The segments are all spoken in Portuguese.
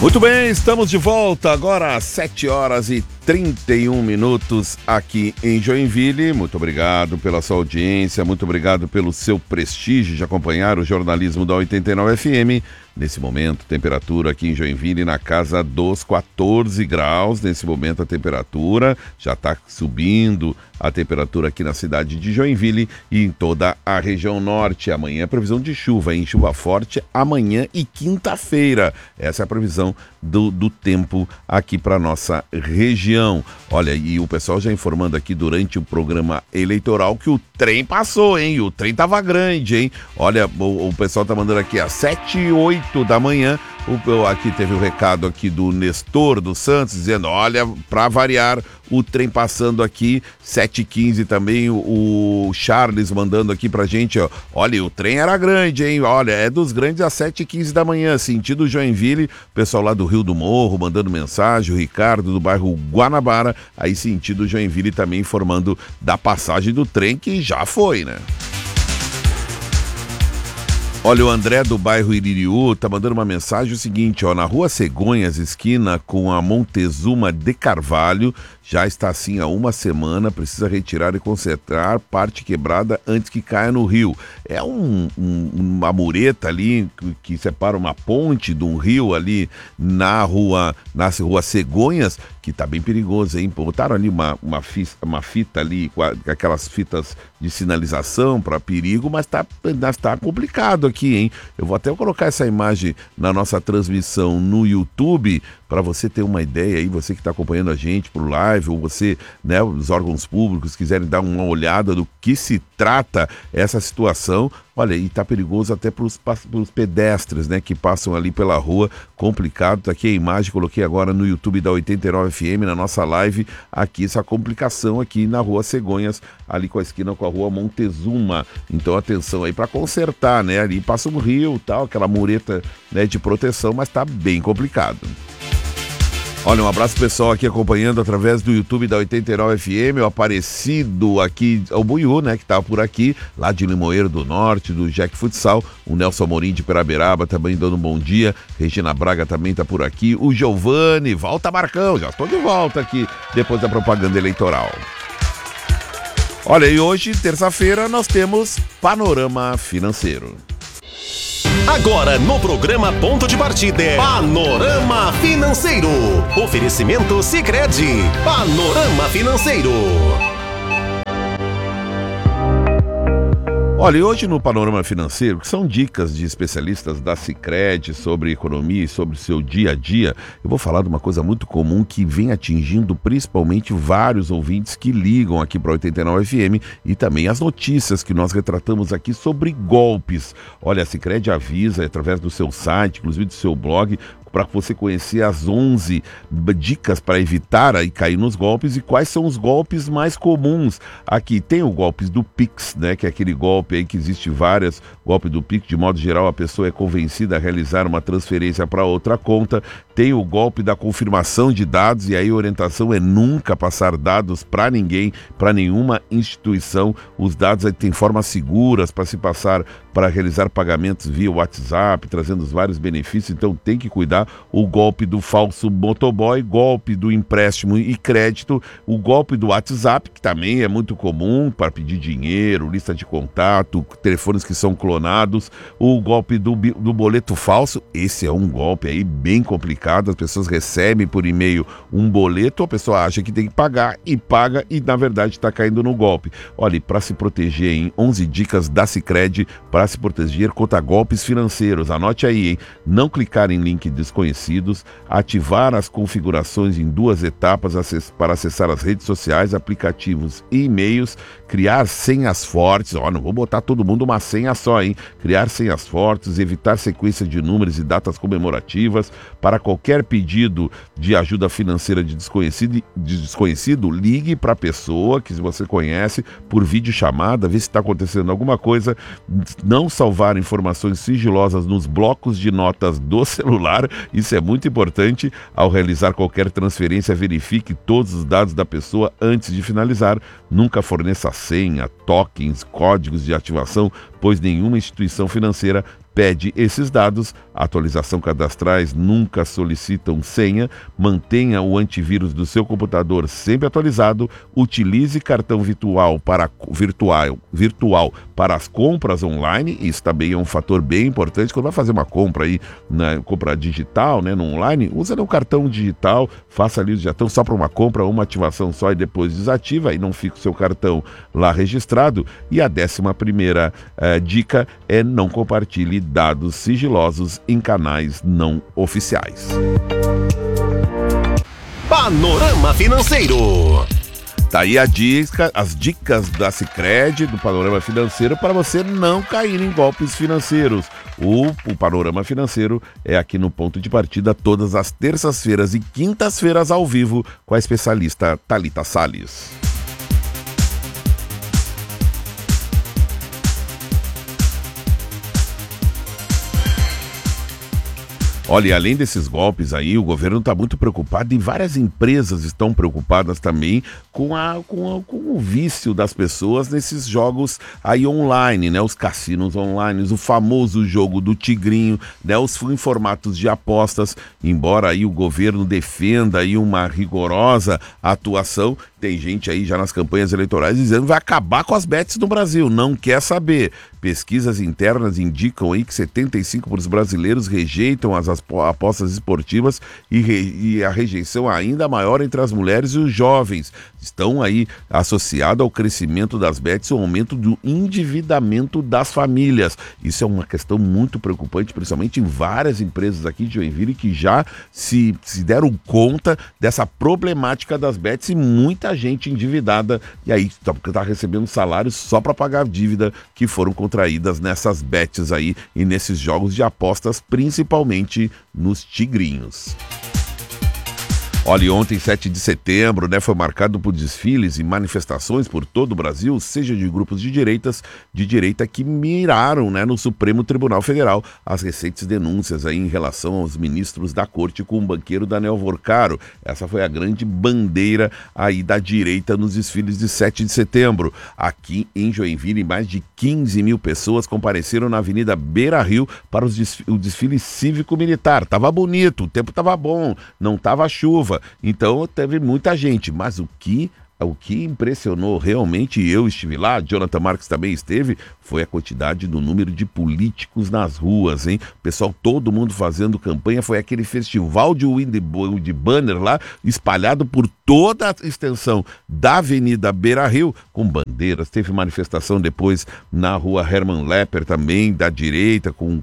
Muito bem, estamos de volta agora às 7h31 aqui em Joinville. Muito obrigado pela sua audiência, muito obrigado pelo seu prestígio de acompanhar o jornalismo da 89 FM. Nesse momento, temperatura aqui em Joinville na casa dos 14 graus. Nesse momento a temperatura já está subindo, a temperatura aqui na cidade de Joinville e em toda a região norte. Amanhã é previsão de chuva, hein? Chuva forte amanhã e quinta-feira. Essa é a previsão do tempo aqui para nossa região. Olha, e o pessoal já informando aqui durante o programa eleitoral que o trem passou, hein? O trem tava grande, hein? Olha, o pessoal tá mandando aqui às 7h08 da manhã. Aqui teve o recado aqui do Nestor dos Santos dizendo, olha, para variar, o trem passando aqui, 7h15 também, o Charles mandando aqui pra gente, ó, olha, o trem era grande, hein, olha, é dos grandes às 7h15 da manhã, sentido Joinville, pessoal lá do Rio do Morro mandando mensagem, o Ricardo do bairro Guanabara, aí sentido Joinville também informando da passagem do trem que já foi, né? Olha, o André do bairro Iririú tá mandando uma mensagem o seguinte, ó, na rua Cegonhas, esquina com a Montezuma de Carvalho, já está assim há uma semana, precisa retirar e consertar parte quebrada antes que caia no rio. É uma mureta ali que separa uma ponte de um rio ali na rua Cegonhas, que tá bem perigoso, hein? Botaram ali uma fita ali, com aquelas fitas de sinalização para perigo, mas tá complicado aqui, hein? Eu vou até colocar essa imagem na nossa transmissão no YouTube para você ter uma ideia aí, você que está acompanhando a gente por live, ou você, né, os órgãos públicos quiserem dar uma olhada do que se trata essa situação. Olha, e tá perigoso até para os pedestres, né, que passam ali pela rua, complicado. Tá aqui a imagem, coloquei agora no YouTube da 89 FM, na nossa live, aqui essa complicação aqui na rua Cegonhas, ali com a esquina com a rua Montezuma. Então atenção aí para consertar, né, ali passa um rio, tal, aquela mureta, né, de proteção, mas tá bem complicado. Olha, um abraço pessoal aqui acompanhando através do YouTube da 89 FM, o Aparecido aqui, o Buiú, né, que tá por aqui, lá de Limoeiro do Norte, do Jack Futsal, o Nelson Amorim de Peraberaba também dando um bom dia, Regina Braga também tá por aqui, o Giovanni, volta Marcão, já estou de volta aqui depois da propaganda eleitoral. Olha, e hoje, terça-feira, nós temos Panorama Financeiro. Agora no programa Ponto de Partida é Panorama Financeiro. Oferecimento Sicredi. Panorama Financeiro. Olha, e hoje no Panorama Financeiro, que são dicas de especialistas da Sicredi sobre economia e sobre o seu dia a dia, eu vou falar de uma coisa muito comum que vem atingindo principalmente vários ouvintes que ligam aqui para 89 FM e também as notícias que nós retratamos aqui sobre golpes. Olha, a Sicredi avisa através do seu site, inclusive do seu blog, para você conhecer as 11 dicas para evitar aí cair nos golpes e quais são os golpes mais comuns. Aqui tem o golpe do Pix, né, que é aquele golpe aí que existe vários golpes do Pix, de modo geral a pessoa é convencida a realizar uma transferência para outra conta. Tem o golpe da confirmação de dados e aí a orientação é nunca passar dados para ninguém, para nenhuma instituição. Os dados aí têm formas seguras para se passar, para realizar pagamentos via WhatsApp, trazendo os vários benefícios, então tem que cuidar. O golpe do falso motoboy, golpe do empréstimo e crédito, o golpe do WhatsApp, que também é muito comum para pedir dinheiro, lista de contato, telefones que são clonados, o golpe do boleto falso, esse é um golpe aí bem complicado, as pessoas recebem por e-mail um boleto, a pessoa acha que tem que pagar e paga e na verdade está caindo no golpe. Olha, para se proteger, em 11 dicas da Sicredi para se proteger contra golpes financeiros, anote aí, hein? Não clicar em link desconhecidos, ativar as configurações em 2 etapas para acessar as redes sociais, aplicativos e e-mails, criar senhas fortes, não vou botar todo mundo uma senha só, hein? Criar senhas fortes, evitar sequência de números e datas comemorativas. Para qualquer pedido de ajuda financeira de desconhecido, ligue para a pessoa que você conhece por videochamada, ver se está acontecendo alguma coisa. Não salvar informações sigilosas nos blocos de notas do celular, isso é muito importante. Ao realizar qualquer transferência, verifique todos os dados da pessoa antes de finalizar. Nunca forneça senha, tokens, códigos de ativação, pois nenhuma instituição financeira pede esses dados, atualização cadastrais, nunca solicitam senha, mantenha o antivírus do seu computador sempre atualizado, utilize cartão virtual para as compras online, isso também é um fator bem importante, quando vai fazer uma compra aí, compra digital, né, no online, usa o cartão digital, faça ali o cartão só para uma compra, uma ativação só e depois desativa, aí não fica o seu cartão lá registrado. E a 11ª dica é não compartilhe dados sigilosos em canais não oficiais. Panorama Financeiro. Tá aí as dicas da Sicredi, do Panorama Financeiro, para você não cair em golpes financeiros. O Panorama Financeiro é aqui no Ponto de Partida todas as terças-feiras e quintas-feiras ao vivo com a especialista Thalita Salles. Olha, e além desses golpes aí, o governo está muito preocupado e várias empresas estão preocupadas também com o vício das pessoas nesses jogos aí online, né? Os cassinos online, o famoso jogo do tigrinho, né? Em formatos de apostas. Embora aí o governo defenda aí uma rigorosa atuação, tem gente aí já nas campanhas eleitorais dizendo que vai acabar com as bets no Brasil, não quer saber. Pesquisas internas indicam aí que 75% dos brasileiros rejeitam as apostas esportivas e a rejeição ainda maior entre as mulheres e os jovens. Estão aí associado ao crescimento das bets e ao aumento do endividamento das famílias. Isso é uma questão muito preocupante, principalmente em várias empresas aqui de Joinville que já se deram conta dessa problemática das bets e muita gente endividada e aí está recebendo salários só para pagar a dívida que foram contraídas nessas bets aí e nesses jogos de apostas, principalmente nos tigrinhos. Olha, ontem, 7 de setembro, né, foi marcado por desfiles e manifestações por todo o Brasil, seja de grupos de direita que miraram, né, no Supremo Tribunal Federal as recentes denúncias aí em relação aos ministros da corte com o banqueiro Daniel Vorcaro. Essa foi a grande bandeira aí da direita nos desfiles de 7 de setembro. Aqui em Joinville, mais de 15 mil pessoas compareceram na Avenida Beira-Rio para o desfile cívico-militar. Tava bonito, o tempo tava bom, não tava chuva. Então teve muita gente, mas o que impressionou realmente, e eu estive lá, Jonathan Marques também esteve, foi a quantidade do número de políticos nas ruas, hein? Pessoal, todo mundo fazendo campanha, foi aquele festival de wind banner lá, espalhado por toda a extensão da Avenida Beira-Rio, com bandeiras. Teve manifestação depois na rua Hermann Lepper também, da direita, com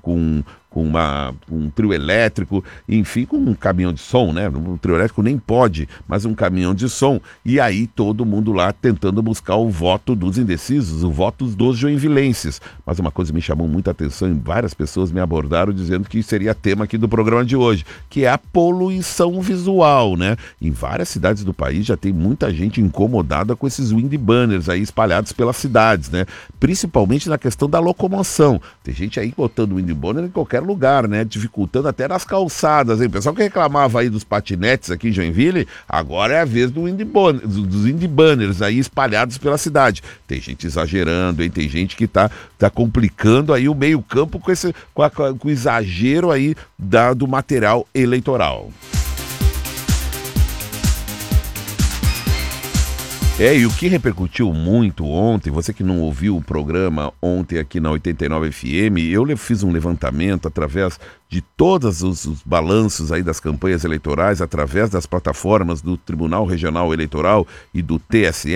um trio elétrico, enfim, com um caminhão de som, né? Um trio elétrico nem pode, mas um caminhão de som. E aí todo mundo lá tentando buscar o voto dos indecisos, o voto dos joinvilenses. Mas uma coisa me chamou muita atenção e várias pessoas me abordaram dizendo que seria tema aqui do programa de hoje, que é a poluição visual, né? Em várias cidades do país já tem muita gente incomodada com esses wind banners aí espalhados pelas cidades, né? Principalmente na questão da locomoção. Tem gente aí botando wind banner em qualquer lugar, né? Dificultando até nas calçadas, hein? O pessoal que reclamava aí dos patinetes aqui em Joinville, agora é a vez dos wind banners aí espalhados pela cidade. Tem gente exagerando, hein? Tem gente que tá complicando aí o meio campo com o exagero aí do material eleitoral. E o que repercutiu muito ontem, você que não ouviu o programa ontem aqui na 89 FM, eu fiz um levantamento através de todos os balanços aí das campanhas eleitorais, através das plataformas do Tribunal Regional Eleitoral e do TSE,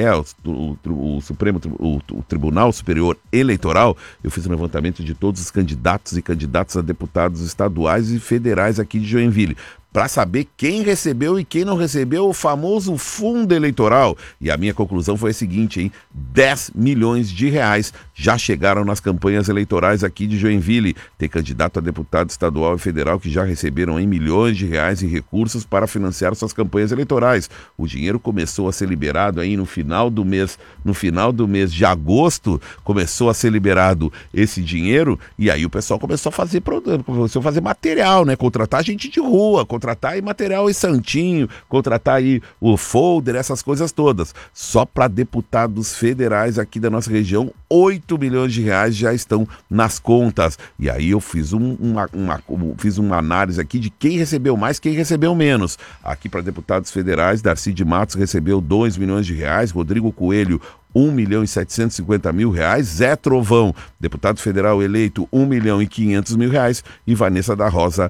o Tribunal Superior Eleitoral. Eu fiz um levantamento de todos os candidatos e candidatas a deputados estaduais e federais aqui de Joinville, para saber quem recebeu e quem não recebeu o famoso fundo eleitoral. E a minha conclusão foi a seguinte, hein? 10 milhões de reais já chegaram nas campanhas eleitorais aqui de Joinville. Tem candidato a deputado estadual e federal que já receberam em milhões de reais em recursos para financiar suas campanhas eleitorais. O dinheiro começou a ser liberado aí no final do mês de agosto, começou a ser liberado esse dinheiro, e aí o pessoal começou a fazer material, né? Contratar gente de rua, contratar contratar aí material e santinho, contratar aí o folder, essas coisas todas. Só para deputados federais aqui da nossa região, 8 milhões de reais já estão nas contas. E aí eu fiz uma análise aqui de quem recebeu mais, quem recebeu menos. Aqui para deputados federais, Darcy de Matos recebeu 2 milhões de reais, Rodrigo Coelho 1.750.000, Zé Trovão, deputado federal eleito, 1.500.000 e Vanessa da Rosa,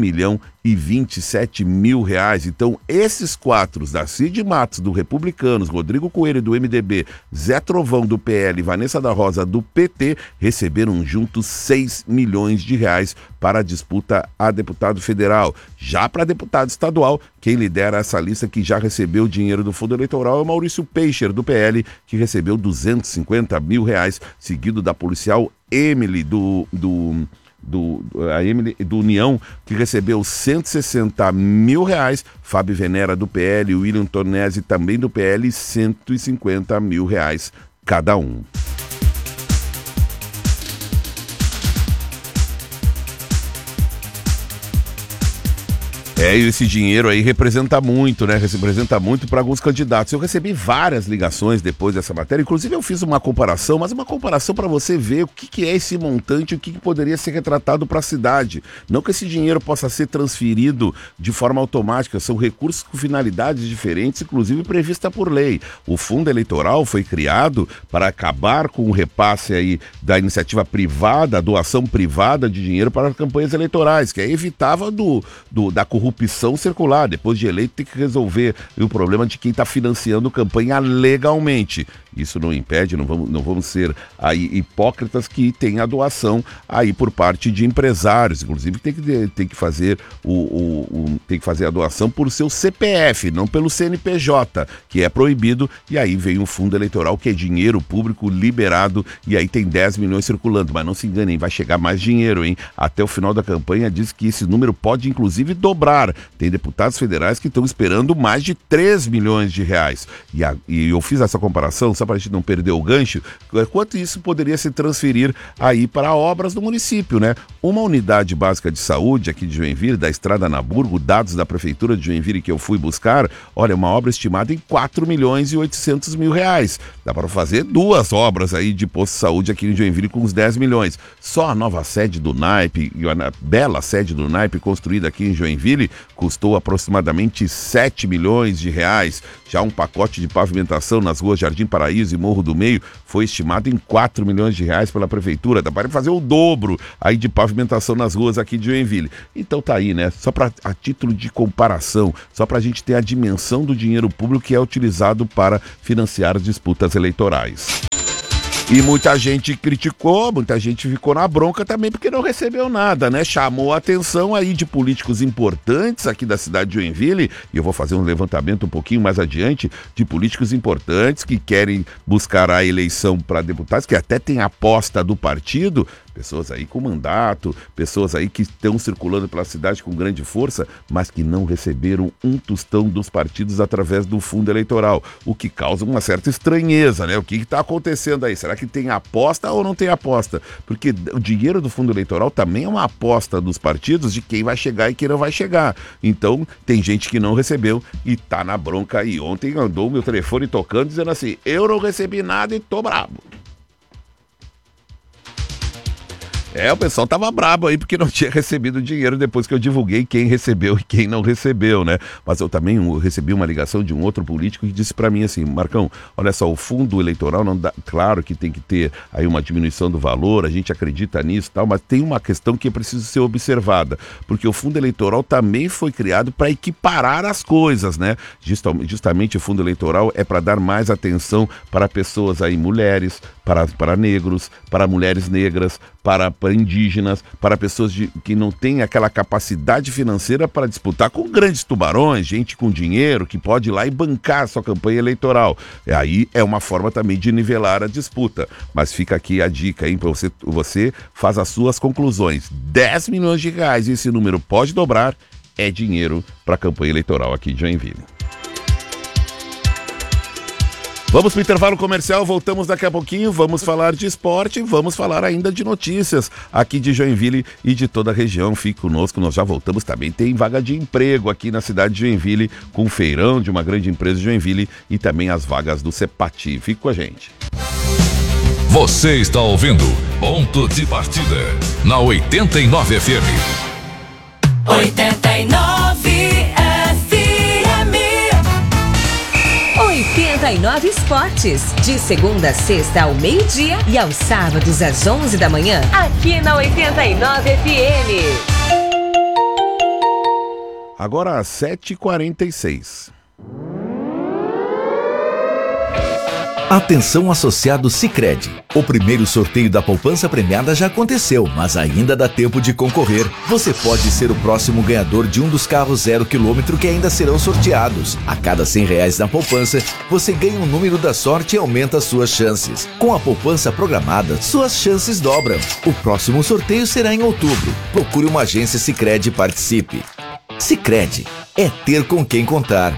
1.027.000. Então, esses quatro, Darcy de Matos, do Republicanos, Rodrigo Coelho, do MDB, Zé Trovão, do PL, Vanessa da Rosa, do PT, receberam juntos 6 milhões de reais para a disputa a deputado federal. Já para deputado estadual, quem lidera essa lista que já recebeu o dinheiro do fundo eleitoral é o Maurício Peixer, do PL, que recebeu 250.000, seguido da policial Emily, do União, que recebeu 160.000, Fábio Venera, do PL, William Tornese, também do PL, 150.000 cada um. Esse dinheiro aí representa muito, né? Representa muito para alguns candidatos. Eu recebi várias ligações depois dessa matéria, inclusive eu fiz uma comparação, mas uma comparação para você ver o que é esse montante, o que poderia ser retratado para a cidade. Não que esse dinheiro possa ser transferido de forma automática, são recursos com finalidades diferentes, inclusive prevista por lei. O fundo eleitoral foi criado para acabar com o repasse aí da iniciativa privada, a doação privada de dinheiro para as campanhas eleitorais, que aí evitava da corrupção circular. Depois de eleito, tem que resolver o problema de quem está financiando campanha legalmente. Isso não impede, não vamos ser aí hipócritas, que tem a doação aí por parte de empresários. Inclusive tem que fazer tem que fazer a doação por seu CPF, não pelo CNPJ, que é proibido. E aí vem um fundo eleitoral que é dinheiro público liberado, e aí tem 10 milhões circulando. Mas não se enganem, vai chegar mais dinheiro, hein? Até o final da campanha diz que esse número pode inclusive dobrar. Tem deputados federais que estão esperando mais de 3 milhões de reais. E eu fiz essa comparação só para a gente não perder o gancho, quanto isso poderia se transferir aí para obras do município, né? Uma unidade básica de saúde aqui de Joinville, da Estrada Naburgo, dados da Prefeitura de Joinville que eu fui buscar, olha, uma obra estimada em 4.800.000. Dá para fazer 2 obras aí de posto de saúde aqui em Joinville com uns 10 milhões. Só a nova sede do NAIP, a bela sede do NAIP construída aqui em Joinville, custou aproximadamente 7 milhões de reais. Já um pacote de pavimentação nas ruas Jardim Paraíso e Morro do Meio foi estimado em 4 milhões de reais pela Prefeitura. Dá para fazer o dobro aí de pavimentação nas ruas aqui de Joinville. Então tá aí, né? Só a título de comparação, só para a gente ter a dimensão do dinheiro público que é utilizado para financiar as disputas eleitorais. E muita gente criticou, muita gente ficou na bronca também porque não recebeu nada, né? Chamou a atenção aí de políticos importantes aqui da cidade de Joinville, e eu vou fazer um levantamento um pouquinho mais adiante de políticos importantes que querem buscar a eleição para deputados, que até tem aposta do partido, pessoas aí com mandato, pessoas aí que estão circulando pela cidade com grande força, mas que não receberam um tostão dos partidos através do fundo eleitoral, o que causa uma certa estranheza, né? O que está acontecendo aí? Será que tem aposta ou não tem aposta? Porque o dinheiro do fundo eleitoral também é uma aposta dos partidos de quem vai chegar e quem não vai chegar. Então, tem gente que não recebeu e tá na bronca aí. Ontem andou o meu telefone tocando dizendo assim, eu não recebi nada e tô brabo. O pessoal tava brabo aí porque não tinha recebido dinheiro depois que eu divulguei quem recebeu e quem não recebeu, né? Mas eu também recebi uma ligação de um outro político que disse pra mim assim, Marcão, olha só, o fundo eleitoral não dá, claro que tem que ter aí uma diminuição do valor, a gente acredita nisso e tal, mas tem uma questão que precisa ser observada, porque o fundo eleitoral também foi criado para equiparar as coisas, né? Justamente o fundo eleitoral é para dar mais atenção para pessoas aí, mulheres, para negros, para mulheres negras, para indígenas, para pessoas que não têm aquela capacidade financeira para disputar com grandes tubarões, gente com dinheiro que pode ir lá e bancar a sua campanha eleitoral. Aí é uma forma também de nivelar a disputa. Mas fica aqui a dica, hein? Você faz as suas conclusões. 10 milhões de reais, esse número pode dobrar, é dinheiro para a campanha eleitoral aqui de Joinville. Vamos para o intervalo comercial, voltamos daqui a pouquinho, vamos falar de esporte, vamos falar ainda de notícias aqui de Joinville e de toda a região. Fique conosco, nós já voltamos também. Tem vaga de emprego aqui na cidade de Joinville, com o feirão de uma grande empresa de Joinville e também as vagas do Cepati. Fique com a gente. Você está ouvindo Ponto de Partida, na 89 FM. 89 FM. 89 Esportes, de segunda a sexta ao meio-dia e aos sábados às 11 da manhã, aqui na 89 FM. Agora às 7h46. Atenção, associado Sicredi. O primeiro sorteio da poupança premiada já aconteceu, mas ainda dá tempo de concorrer. Você pode ser o próximo ganhador de um dos carros 0 km que ainda serão sorteados. A cada R$100 na poupança, você ganha um número da sorte e aumenta suas chances. Com a poupança programada, suas chances dobram. O próximo sorteio será em outubro. Procure uma agência Sicredi e participe. Sicredi é ter com quem contar.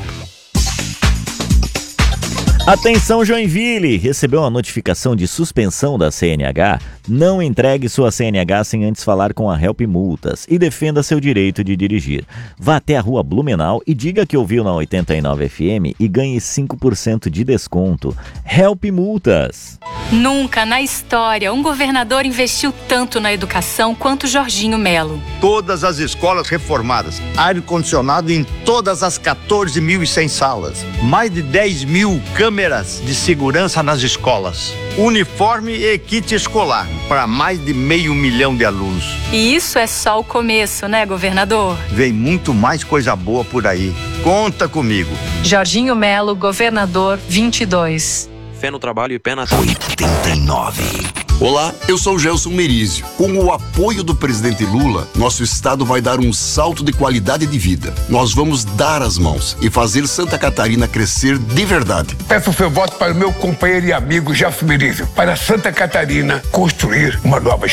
Atenção, Joinville! Recebeu uma notificação de suspensão da CNH? Não entregue sua CNH sem antes falar com a Help Multas e defenda seu direito de dirigir. Vá até a Rua Blumenau e diga que ouviu na 89 FM e ganhe 5% de desconto. Help Multas! Nunca na história um governador investiu tanto na educação quanto Jorginho Melo. Todas as escolas reformadas, ar-condicionado em todas as 14.100 salas, mais de 10.000 câmeras de segurança nas escolas, uniforme e kit escolar para mais de 500 mil de alunos. E isso é só o começo, né, governador? Vem muito mais coisa boa por aí. Conta comigo. Jorginho Melo, governador 22. Fé no trabalho e pé na 89. Olá, eu sou o Gelson Merizio. Com o apoio do presidente Lula, nosso estado vai dar um salto de qualidade de vida. Nós vamos dar as mãos e fazer Santa Catarina crescer de verdade. Peço seu voto para o meu companheiro e amigo Gelson Merizio, para Santa Catarina construir uma nova